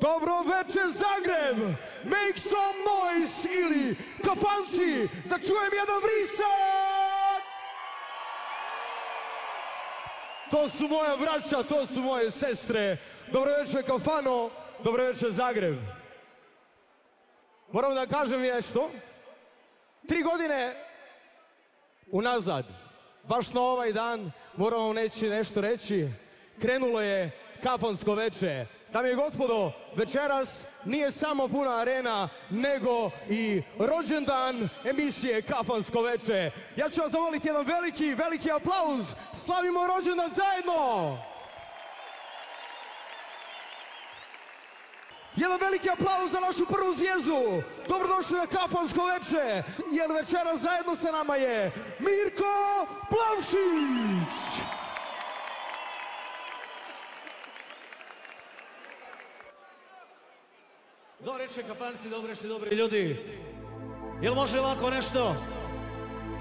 Dobro večer Zagreb, make some noise ili kafanci, da čujem jedan vrisak! To su moja braća, to su moje sestre. Dobro večer kafano, dobro večer Zagreb. Moram da kažem nešto. 3 godine unazad, baš na ovaj dan, moram vam nešto reći, krenulo je kafansko veče. Dame i gospodo, večeras nije samo puna arena, nego i rođendan emisije Kafansko veče. Ja ću vas zamoliti jedan veliki aplauz. Slavimo rođendan zajedno! Jedan veliki aplauz za našu prvu zvijezdu. Dobrodošli na Kafansko veče, jer večeras zajedno sa nama je Mirko Plavšić! Dobro reče kafanci, dobro reče dobri ljudi. Jel može ovako nešto?